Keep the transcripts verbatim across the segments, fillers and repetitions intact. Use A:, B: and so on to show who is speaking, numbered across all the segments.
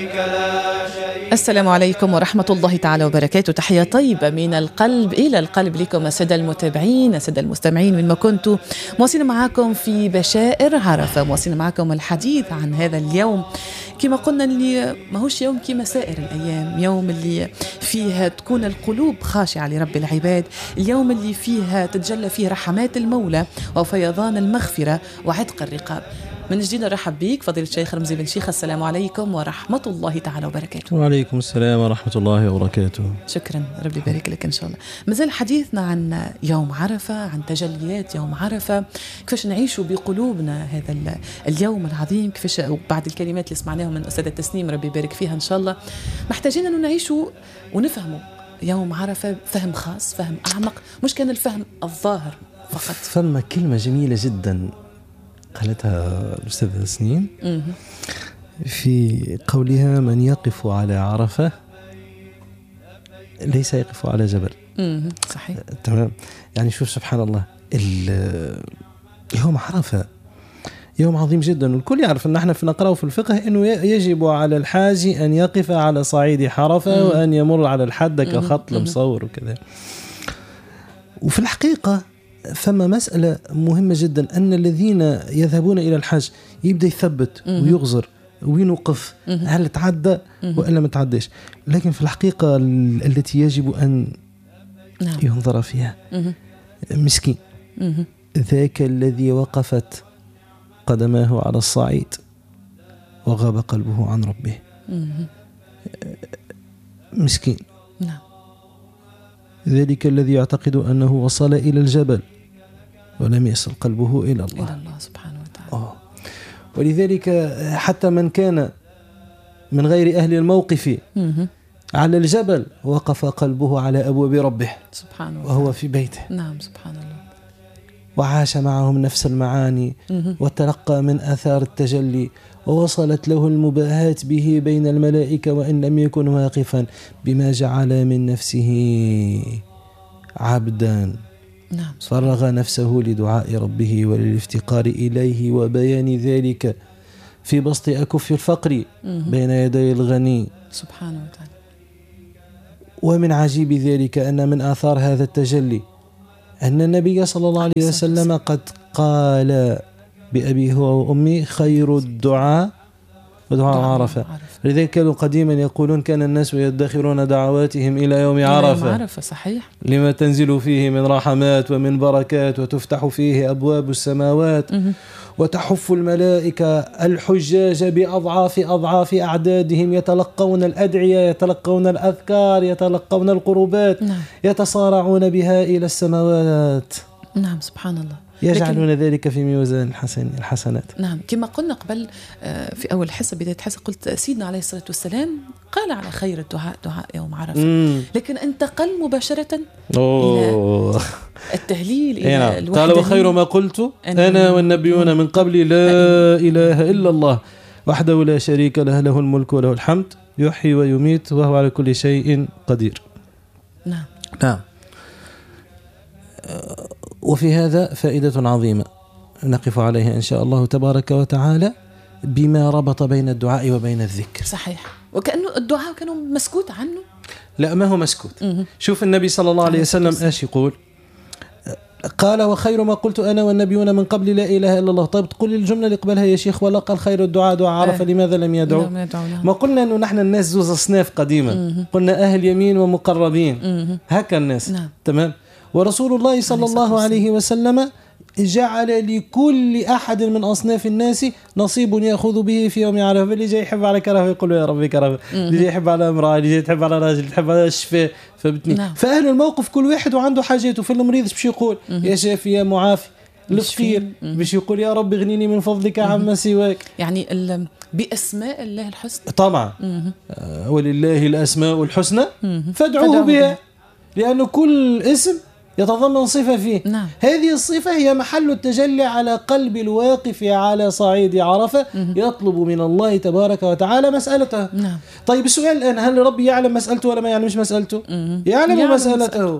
A: السلام عليكم ورحمة الله تعالى وبركاته. تحية طيبة من القلب إلى القلب لكم السادة المتابعين السادة المستمعين وين ما كنتوا. مواصلين معكم في بشائر عرفة، مواصلين معكم الحديث عن هذا اليوم كما قلنا اللي ماهوش يوم كما سائر الأيام، يوم اللي فيها تكون القلوب خاشعة لرب العباد، اليوم اللي فيها تتجلى فيه رحمات المولى وفيضان المغفرة وعتق الرقاب. من جديد نرحب بك فضيلة الشيخ رمزي بن شيخ، السلام عليكم ورحمة الله تعالى وبركاته.
B: وعليكم السلام ورحمة الله وبركاته.
A: شكرا، ربي يبارك لك إن شاء الله. مازال حديثنا عن يوم عرفة، عن تجليات يوم عرفة، كيفاش نعيشوا بقلوبنا هذا اليوم العظيم، كيفاش بعد الكلمات اللي سمعناهم من أستاذة تسنيم ربي يبارك فيها إن شاء الله، محتاجين أنه نعيشوا ونفهموا يوم عرفة فهم خاص، فهم أعمق، مش كان الفهم الظاهر فقط.
B: فما كلمة جميلة جدا قالتها الأستاذة تسنيم في قولها: من يقف على عرفة ليس يقف على جبل.
A: صحيح.
B: تمام. يعني شوف سبحان الله، يوم عرفة يوم عظيم جدا، والكل يعرف أن احنا في نقرأه في الفقه أنه يجب على الحاج أن يقف على صعيد عرفة وأن يمر على الحد كخط المصور وكذا. وفي الحقيقة فما مسألة مهمة جدا، أن الذين يذهبون إلى الحج يبدأ يثبت ويغزر وينوقف، هل تعدى وإلا ما تعديش. لكن في الحقيقة التي يجب أن ينظر فيها مسكين ذاك الذي وقفت قدماه على الصعيد وغاب قلبه عن ربه. مسكين ذلك الذي يعتقد أنه وصل إلى الجبل ولم يصل قلبه إلى الله
A: إلى الله سبحانه وتعالى.
B: أوه. ولذلك حتى من كان من غير أهل الموقف على الجبل وقف قلبه على أبواب ربه
A: سبحانه
B: وهو وتعالى في بيته.
A: نعم سبحان الله.
B: وعاش معهم نفس المعاني وتلقى من آثار التجلي، ووصلت له المباهاة به بين الملائكة وإن لم يكن واقفا، بما جعل من نفسه عبدا
A: نعم
B: فرغ نفسه لدعاء ربه وللافتقار إليه، وبيان ذلك في بسط أكف الفقر بين يدي الغني
A: سبحانه وتعالى.
B: ومن عجيب ذلك أن من آثار هذا التجلي أن النبي صلى الله عليه وسلم قد قال بأبي هو وأمي: خير الدعاء ودعاء عرفة. لذلك كانوا قديما يقولون: كان الناس يدخرون دعواتهم إلى يوم عرفة.
A: يوم عرفة صحيح.
B: لما تنزل فيه من رحمات ومن بركات، وتفتح فيه أبواب السماوات، وتحف الملائكة الحجاج بأضعاف أضعاف أعدادهم، يتلقون الأدعية، يتلقون الأذكار، يتلقون القربات،
A: نعم.
B: يتصارعون بها إلى السماوات.
A: نعم سبحان الله.
B: يجعلون ذلك في ميزان الحسن الحسنات.
A: نعم كما قلنا قبل في أول حصة بداية حصة، قلت سيدنا عليه الصلاة والسلام قال على خير الدعاء دعاء يوم عرفة. مم. لكن انتقل مباشرة
B: أوه.
A: إلى التهليل إلى الوحدانية.
B: قال: وخير ما قلت أنا والنبيون من قبل لا إله إلا الله وحده لا شريك له، له الملك وله الحمد يحيي ويميت وهو على كل شيء قدير.
A: نعم
B: نعم. وفي هذا فائدة عظيمة نقف عليها إن شاء الله تبارك وتعالى، بما ربط بين الدعاء وبين الذكر.
A: صحيح. وكأنه الدعاء كانوا مسكوت عنه.
B: لا، ما هو مسكوت. شوف النبي صلى الله عليه وسلم ايش يقول؟ قال: وخير ما قلت أنا والنبيون من قبل لا إله إلا الله. طيب تقول الجملة اللي قبلها يا شيخ: ولا قال خير الدعاء دعاء عرفة، لماذا لم يدعو؟ ما قلنا أنه نحن الناس زوز أصناف قديما، قلنا أهل يمين ومقربين، هكا الناس.
A: نعم.
B: تمام. ورسول الله صلى الله عليه وسلم جعل لكل أحد من أصناف الناس نصيب يأخذ به في يوم عرفة. اللي جاي يحب على كرفة يقول يا ربي كرفة، اللي جاي يحب على امرأة، اللي جاي يحب على راجل، يحب على الشفاء، فبتني. نعم. فأهل الموقف كل واحد وعنده حاجاته. في المريض باش يقول يا شافي يا معافي، الفقير باش يقول يا رب اغنيني من فضلك عما سواك.
A: يعني بأسماء الله الحسنى
B: طبعا. آه ولله الأسماء الحسنى فادعوه بها، لأنه كل اسم يتضمن صفة فيه.
A: نعم.
B: هذه الصفة هي محل التجلي على قلب الواقف على صعيد عرفة، يطلب من الله تبارك وتعالى مسألته.
A: نعم.
B: طيب السؤال الآن: هل ربي يعلم مسألته ولا ما يعلمش مسألته؟ يعلم, يعلم مسألته.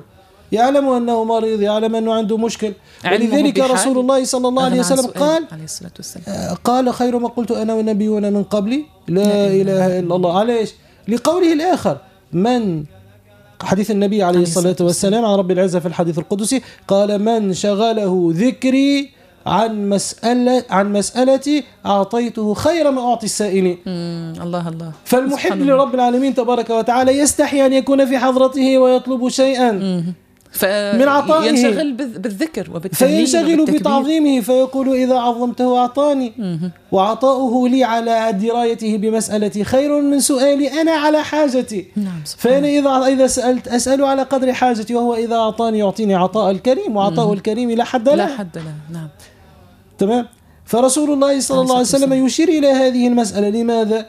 B: يعلم أنه مريض، يعلم أنه عنده مشكل. ولذلك رسول الله صلى الله عليه وسلم قال عليه الصلاة والسلام قال خير ما قلت أنا والنبيون من قبلي لا إله إلا الله. عليش؟ لقوله الآخر من حديث النبي عليه الصلاة والسلام عن رب العزة في الحديث القدسي قال من شغله ذكري عن مسألة عن مسألتي أعطيته خير ما أعطي السائلين.
A: الله الله.
B: فالمحب لرب العالمين تبارك وتعالى يستحي أن يكون في حضرته ويطلب شيئا من عطائه،
A: ينشغل بالذكر وبالتهليل
B: فينشغل بتعظيمه فيقول إذا عظمته أعطاني، وعطاؤه لي على درايته بمسألتي خير من سؤالي أنا على حاجتي.
A: نعم.
B: فأنا إذا إذا سألت أسأل على قدر حاجتي، وهو إذا أعطاني يعطيني عطاء الكريم، وعطاء الكريم لا حد له
A: لا حد له. نعم
B: تمام. فرسول الله صلى الله عليه وسلم يشير إلى هذه المسألة. لماذا؟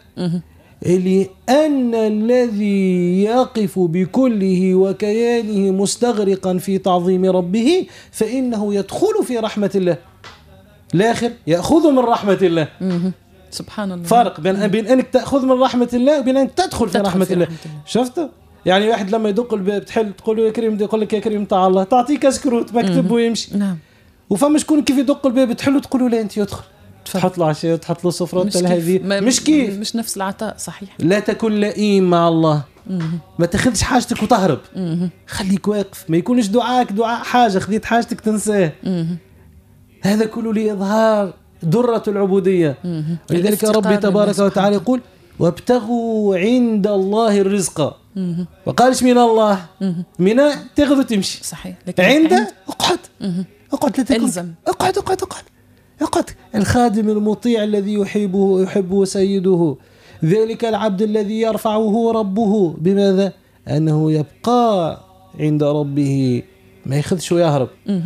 B: لأن الذي يقف بكله وكيانه مستغرقا في تعظيم ربه فإنه يدخل في رحمة الله، الآخر يأخذ من رحمة الله.
A: سبحان الله.
B: فرق بين بين أنك تأخذ من رحمة الله وبين أنك تدخل في رحمة الله. شفت؟ يعني واحد لما يدق الباب تحل تقول له يا كريم، يقول لك يا كريم تاع الله، تعطيك سكروت مكتب ويمشي.
A: نعم.
B: وفما شكون كيف يدق الباب تحله تقول له لا أنت يدخل، تحط له عشاء، تحط له سفرة هذه مش كيف،
A: مش نفس العطاء. صحيح.
B: لا تكن لئيم مع الله. مم. ما تاخذش حاجتك وتهرب. مم. خليك واقف، ما يكونش دعاءك دعاء حاجة خذيت حاجتك تنساه. هذا كله لإظهار درة العبودية. ولذلك ربي تبارك وتعالى يقول وابتغوا عند الله الرزق. مم. وقالش من الله. مم. من تاخذ وتمشي.
A: صحيح.
B: عند اقعد اقعد لا تكن
A: الزم.
B: اقعد اقعد اقعد اقعد. الخادم المطيع الذي يحبه يحبه سيده، ذلك العبد الذي يرفعه ربه بماذا؟ أنه يبقى عند ربه، ما يخذش ويهرب.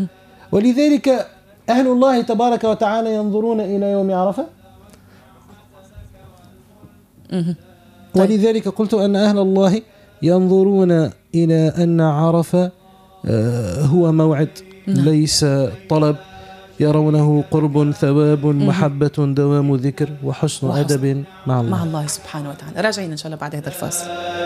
B: ولذلك أهل الله تبارك وتعالى ينظرون إلى يوم عرفة. ولذلك قلت أن أهل الله ينظرون إلى أن عرفة هو موعد ليس طلب، يرونه قرب ثواب محبة دوام ذكر وحسن أدب مع الله
A: مع الله سبحانه وتعالى. راجعين إن شاء الله بعد هذا الفاصل.